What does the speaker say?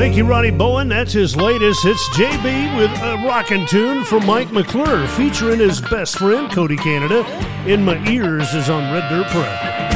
Thank you, Ronnie Bowen. That's his latest. It's JB with a rockin' tune from Mike McClure featuring his best friend, Cody Canada. In My Ears is on Red Dirt Prep.